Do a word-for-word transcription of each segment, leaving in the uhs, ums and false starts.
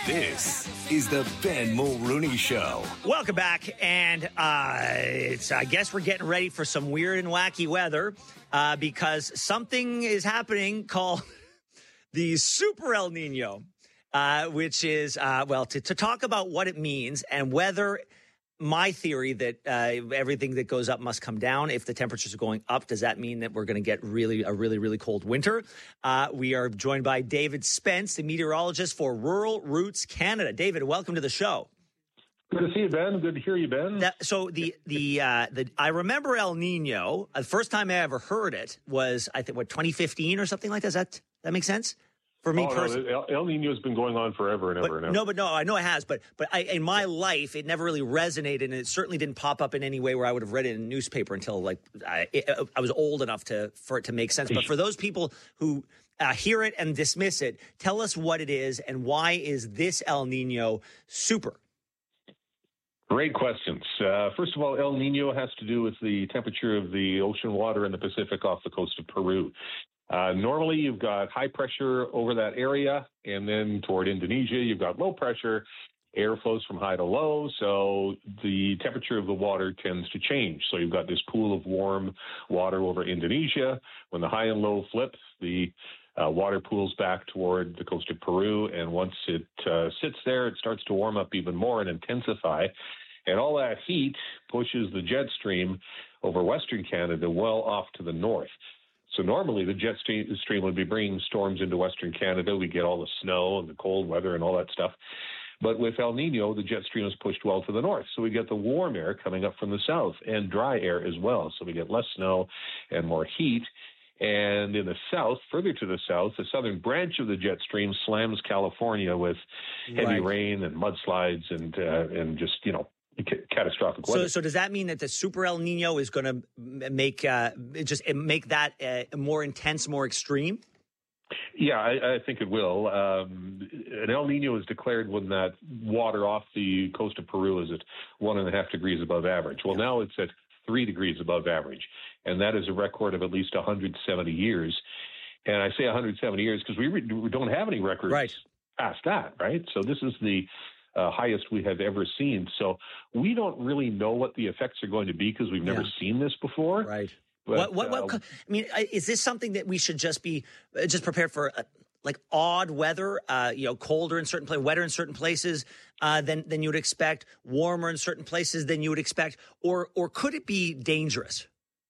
This is the Ben Mulrooney Show. Welcome back, and uh, it's, I guess we're getting ready for some weird and wacky weather uh, because something is happening called the Super El Nino, uh, which is, uh, well, to, to talk about what it means and whether my theory that uh, everything that goes up must come down. If the temperatures are going up, does that mean that we're going to get really a really, really cold winter? Uh, we are joined by David Spence, the meteorologist for Rural Roots Canada. David, welcome to the show. Good to see you, Ben. Good to hear you, Ben. That, so the the uh, the I remember El Nino. The first time I ever heard it was, I think, what, twenty fifteen or something like that. Does that that make sense? For me oh, personally, no, El, El Nino has been going on forever and ever but, and ever. No, but no, I know it has. But but I, in my life, it never really resonated, and it certainly didn't pop up in any way where I would have read it in a newspaper until like I, it, I was old enough to for it to make sense. But for those people who uh, hear it and dismiss it, tell us what it is and why is this El Nino super? Great questions. Uh, first of all, El Nino has to do with the temperature of the ocean water in the Pacific off the coast of Peru. Uh, normally, you've got high pressure over that area, and then toward Indonesia, you've got low pressure. Air flows from high to low, so the temperature of the water tends to change. So you've got this pool of warm water over Indonesia. When the high and low flip, the uh, water pools back toward the coast of Peru, and once it uh, sits there, it starts to warm up even more and intensify. And all that heat pushes the jet stream over Western Canada well off to the north. So normally the jet stream would be bringing storms into Western Canada. We get all the snow and the cold weather and all that stuff. But with El Nino, the jet stream is pushed well to the north. So we get the warm air coming up from the south and dry air as well. So we get less snow and more heat. And in the south, further to the south, the southern branch of the jet stream slams California with heavy Right. rain and mudslides and uh, and just, you know, catastrophic weather. So, so does that mean that the Super El Nino is going to make uh, just make that uh, more intense, more extreme? Yeah, I, I think it will. Um, an El Nino is declared when that water off the coast of Peru is at one and a half degrees above average. Well, now it's at three degrees above average, and that is a record of at least one hundred seventy years. And I say one hundred seventy years because we, re- we don't have any records right. past that, right? So this is the Uh, highest we have ever seen. So we don't really know what the effects are going to be because we've never Yeah. seen this before. Right. But, what, what, what, uh, I mean, is this something that we should just be uh, just prepared for, uh, like odd weather, uh, you know, colder in certain places, wetter in certain places uh, than than you would expect, warmer in certain places than you would expect, or or could it be dangerous?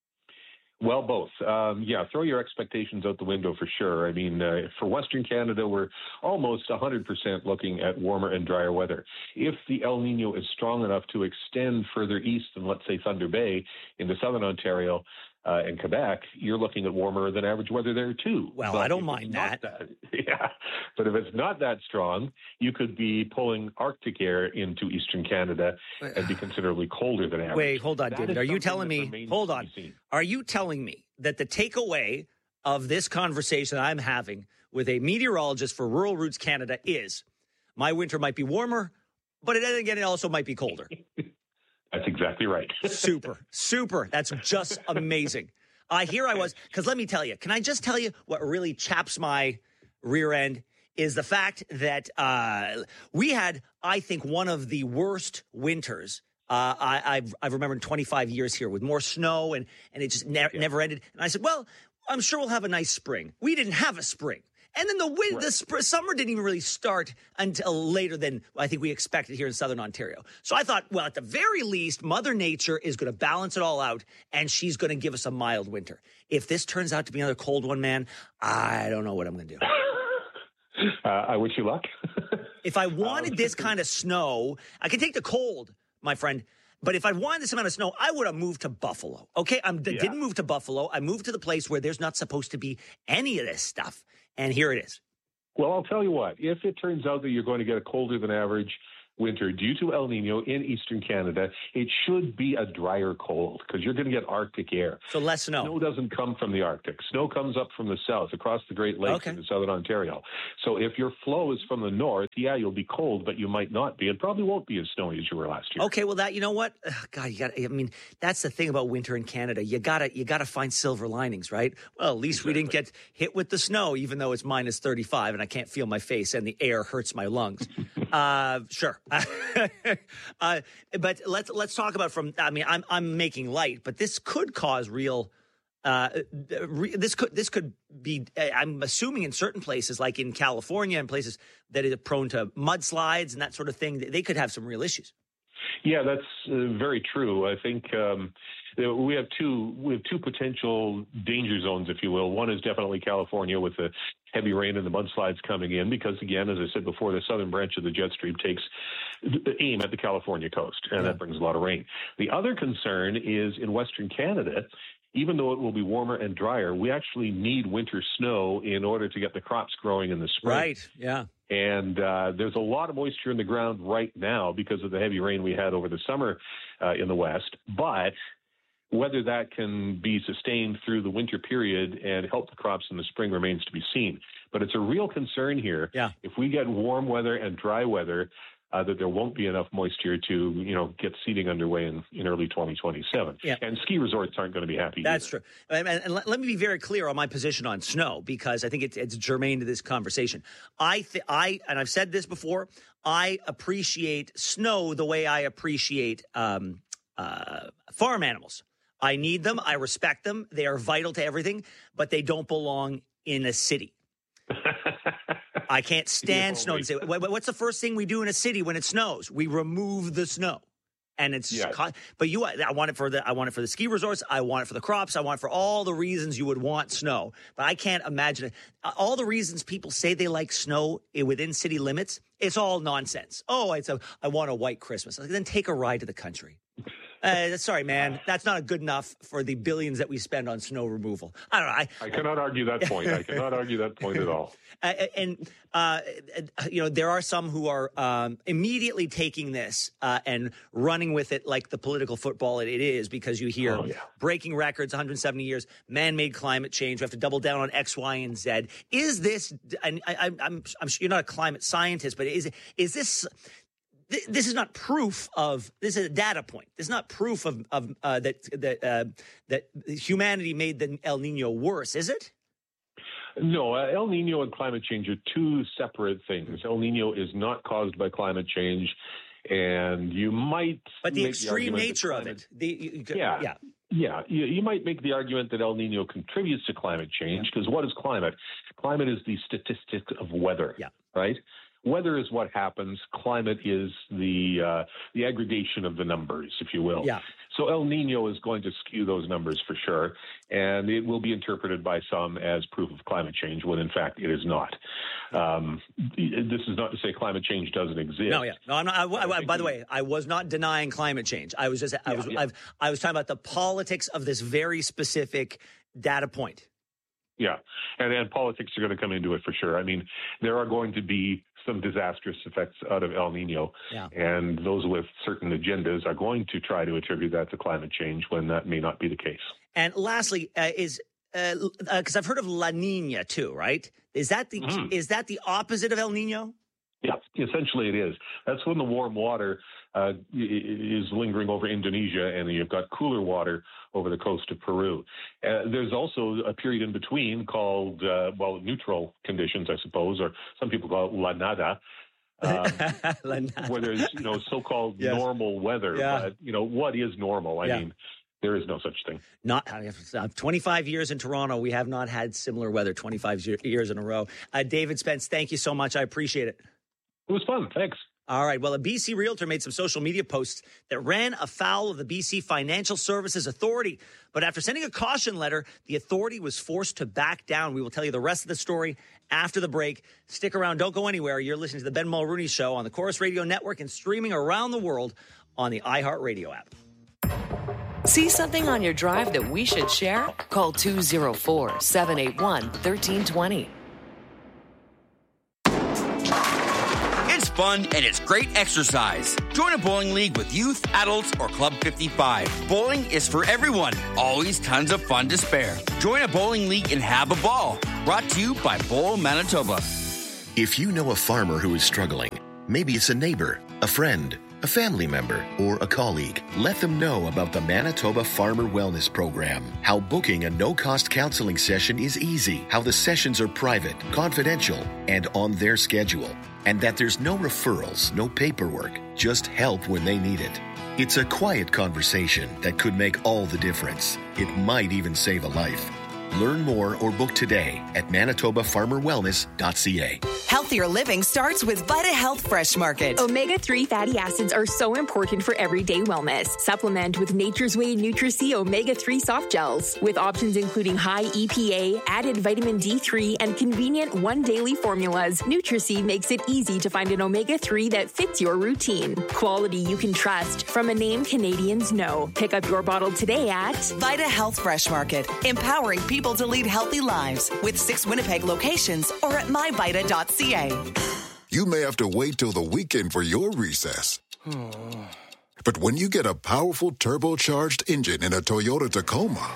Well, both. Um, yeah, throw your expectations out the window for sure. I mean, uh, for Western Canada, we're almost one hundred percent looking at warmer and drier weather. If the El Nino is strong enough to extend further east than, let's say, Thunder Bay into southern Ontario uh, and Quebec, you're looking at warmer than average weather there, too. Well, But I don't if mind it's that. not that. Yeah, but if it's not that strong, you could be pulling Arctic air into eastern Canada and be considerably colder than average. Wait, hold on, That David. is Are you something telling that me, remains hold to on, be seen. are you telling me that the takeaway of this conversation I'm having with a meteorologist for Rural Roots Canada is my winter might be warmer, but it, again, it also might be colder? That's exactly right. Super, super. That's just amazing. Uh, here I was, because let me tell you, can I just tell you what really chaps my rear end is the fact that uh, we had, I think, one of the worst winters uh, I, I've, I've remembered twenty-five years here with more snow, and, and it just ne- yeah. never ended. And I said, well, I'm sure we'll have a nice spring. We didn't have a spring. And then the wind, right. the sp- summer didn't even really start until later than I think we expected here in southern Ontario. So I thought, well, at the very least, Mother Nature is going to balance it all out, and she's going to give us a mild winter. If this turns out to be another cold one, man, I don't know what I'm going to do. uh, I wish you luck. If I wanted um, this kind of snow, I can take the cold, my friend. But if I wanted this amount of snow, I would have moved to Buffalo. Okay, I yeah. didn't move to Buffalo. I moved to the place where there's not supposed to be any of this stuff. And here it is. Well, I'll tell you what. If it turns out that you're going to get a colder than average winter due to El Nino in eastern Canada, it should be a drier cold because you're going to get Arctic air. So less snow. Snow doesn't come from the Arctic. Snow comes up from the south across the Great Lakes okay. into southern Ontario. So if your flow is from the north, yeah, you'll be cold, but you might not be. It probably won't be as snowy as you were last year. Okay, well, that you know what, Ugh, God, you got. I mean, that's the thing about winter in Canada. You gotta, you gotta find silver linings, right? Well, at least exactly. we didn't get hit with the snow, even though it's minus thirty-five and I can't feel my face and the air hurts my lungs. Uh, sure. uh, but let's let's talk about from. I mean, I'm I'm making light, but this could cause real. Uh, re, this could this could be. I'm assuming in certain places, like in California and places that are prone to mudslides and that sort of thing, they could have some real issues. Yeah, that's uh, very true. I think um, we have two we have two potential danger zones, if you will. One is definitely California with the heavy rain and the mudslides coming in, because again, as I said before, the southern branch of the jet stream takes aim at the California coast, and yeah. that brings a lot of rain. The other concern is in Western Canada. Even though it will be warmer and drier, we actually need winter snow in order to get the crops growing in the spring. Right, yeah. And uh, there's a lot of moisture in the ground right now because of the heavy rain we had over the summer uh, in the West. But whether that can be sustained through the winter period and help the crops in the spring remains to be seen. But it's a real concern here. Yeah. If we get warm weather and dry weather, Uh, that there won't be enough moisture to, you know, get seeding underway in, in early twenty twenty-seven. Yeah. And ski resorts aren't going to be happy That's either. true. And, and let, let me be very clear on my position on snow, because I think it's, it's germane to this conversation. I, th- I, and I've said this before, I appreciate snow the way I appreciate um, uh, farm animals. I need them. I respect them. They are vital to everything, but they don't belong in a city. I can't stand snow. And say, what's the first thing we do in a city when it snows? We remove the snow, and it's. Yes. Caught, but you, I want it for the. I want it for the ski resorts. I want it for the crops. I want it for all the reasons you would want snow. But I can't imagine it. All the reasons people say they like snow within city limits, it's all nonsense. Oh, it's a. I want a white Christmas. Then take a ride to the country. Uh, sorry, man. That's not good enough for the billions that we spend on snow removal. I don't know. I, I cannot argue that point. I cannot argue that point at all. Uh, and, uh, you know, there are some who are um, immediately taking this uh, and running with it like the political football it, it is, because you hear oh, yeah. breaking records, one hundred seventy years, man-made climate change. We have to double down on X, Y, and Z. Is this, and I, I'm, I'm, I'm sure you're not a climate scientist, but is, is this... This is not proof of. This is a data point. This is not proof of, of uh, that that uh, that humanity made the El Nino worse, is it? No, uh, El Nino and climate change are two separate things. El Nino is not caused by climate change, and you might. But the make extreme the nature climate, of it. The, you, yeah, yeah, yeah. You, you might make the argument that El Nino contributes to climate change, because yeah. what is climate? Climate is the statistic of weather. Yeah. Right. Weather is what happens. Climate is the uh, the aggregation of the numbers, if you will. Yeah. So El Nino is going to skew those numbers for sure, and it will be interpreted by some as proof of climate change, when in fact it is not. Um, this is not to say climate change doesn't exist. No, yeah, no. I'm not. I, I, I, by the way, I was not denying climate change. I was just. I yeah, was. Yeah. I've, I was talking about the politics of this very specific data point. Yeah, and, and politics are going to come into it for sure. I mean, there are going to be some disastrous effects out of El Nino, yeah. and those with certain agendas are going to try to attribute that to climate change when that may not be the case. And lastly, uh, is because uh, uh, I've heard of La Nina too, right? Is that the mm-hmm. is that the opposite of El Nino? Yeah, essentially it is. That's when the warm water uh, is lingering over Indonesia, and you've got cooler water over the coast of Peru. Uh, there's also a period in between called, uh, well, neutral conditions, I suppose, or some people call it La Nada, um, La Nada. Where there's, you know, so-called yes. normal weather. Yeah. But, you know, what is normal? I yeah. mean, there is no such thing. Not uh, twenty-five years in Toronto. We have not had similar weather twenty-five years in a row. Uh, David Spence, thank you so much. I appreciate it. It was fun. Thanks. All right. Well, a B C realtor made some social media posts that ran afoul of the B C Financial Services Authority. But after sending a caution letter, the authority was forced to back down. We will tell you the rest of the story after the break. Stick around. Don't go anywhere. You're listening to the Ben Mulrooney Show on the Chorus Radio Network and streaming around the world on the iHeartRadio app. See something on your drive that we should share? Call two oh four, seven eight one, one three two zero. It's fun and it's great exercise. Join a bowling league with youth, adults, or Club fifty-five. Bowling is for everyone. Always tons of fun to spare. Join a bowling league and have a ball. Brought to you by Bowl Manitoba. If you know a farmer who is struggling, maybe it's a neighbor, a friend, a family member, or a colleague. Let them know about the Manitoba Farmer Wellness Program, how booking a no-cost counseling session is easy, how the sessions are private, confidential, and on their schedule, and that there's no referrals, no paperwork, just help when they need it. It's a quiet conversation that could make all the difference. It might even save a life. Learn more or book today at manitoba farmer wellness dot c a. Healthier living starts with Vita Health Fresh Market. omega three fatty acids are so important for everyday wellness. Supplement with Nature's Way Nutri-C omega three soft gels with options including high E P A, added vitamin D three, and convenient one daily formulas. Nutri-C makes it easy to find an omega three that fits your routine. Quality you can trust from a name Canadians know. Pick up your bottle today at Vita Health Fresh Market, empowering people to lead healthy lives with six Winnipeg locations or at my vita dot c a. You may have to wait till the weekend for your recess. But when you get a powerful turbocharged engine in a Toyota Tacoma,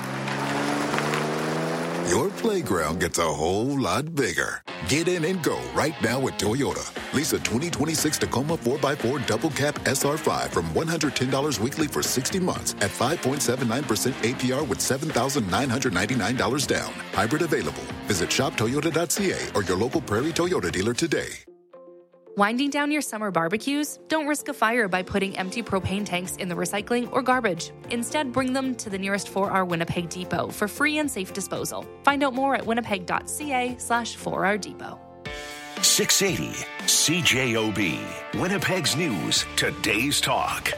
your playground gets a whole lot bigger. Get in and go right now at Toyota. Lease a twenty twenty-six Tacoma four by four Double Cab S R five from one hundred ten dollars weekly for sixty months at five point seven nine percent A P R with seven thousand nine hundred ninety-nine dollars down. Hybrid available. Visit shop toyota dot c a or your local Prairie Toyota dealer today. Winding down your summer barbecues? Don't risk a fire by putting empty propane tanks in the recycling or garbage. Instead, bring them to the nearest four R Winnipeg depot for free and safe disposal. Find out more at winnipeg dot c a slash four R depot. six eighty C J O B, Winnipeg's News, today's talk.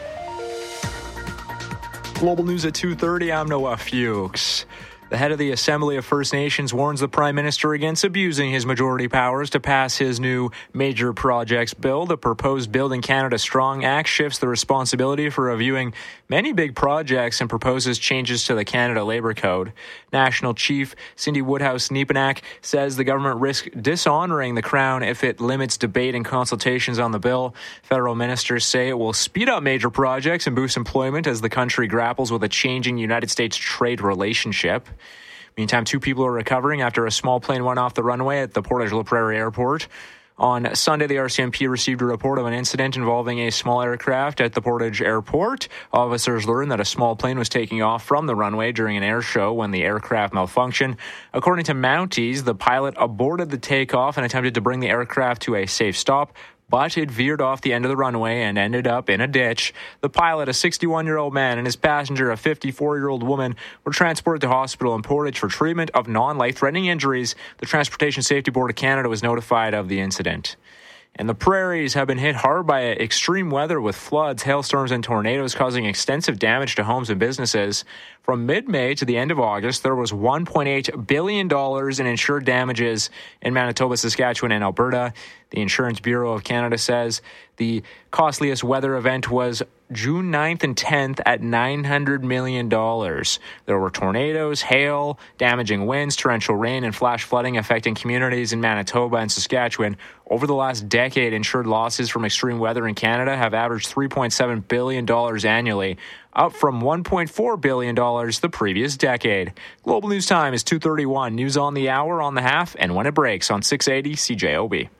Global News at two thirty, I'm Noah Fuchs. The head of the Assembly of First Nations warns the Prime Minister against abusing his majority powers to pass his new Major Projects Bill. The proposed Building Canada Strong Act shifts the responsibility for reviewing many big projects and proposes changes to the Canada Labour Code. National Chief Cindy Woodhouse-Nepenak says the government risks dishonouring the Crown if it limits debate and consultations on the bill. Federal ministers say it will speed up major projects and boost employment as the country grapples with a changing United States trade relationship. Meantime, two people are recovering after a small plane went off the runway at the Portage-La Prairie Airport. On Sunday, the R C M P received a report of an incident involving a small aircraft at the Portage Airport. Officers learned that a small plane was taking off from the runway during an air show when the aircraft malfunctioned. According to Mounties, the pilot aborted the takeoff and attempted to bring the aircraft to a safe stop, but it veered off the end of the runway and ended up in a ditch. The pilot, a sixty-one-year-old man, and his passenger, a fifty-four-year-old woman, were transported to hospital in Portage for treatment of non-life-threatening injuries. The Transportation Safety Board of Canada was notified of the incident. And the prairies have been hit hard by extreme weather with floods, hailstorms, and tornadoes causing extensive damage to homes and businesses. From mid-May to the end of August, there was one point eight billion dollars in insured damages in Manitoba, Saskatchewan, and Alberta. The Insurance Bureau of Canada says the costliest weather event was June ninth and tenth at nine hundred million dollars. There were tornadoes, hail, damaging winds, torrential rain, and flash flooding affecting communities in Manitoba and Saskatchewan. Over the last decade, insured losses from extreme weather in Canada have averaged three point seven billion dollars annually, up from one point four billion dollars the previous decade. Global News Time is two thirty-one. News on the hour, on the half, and when it breaks on six eighty C J O B.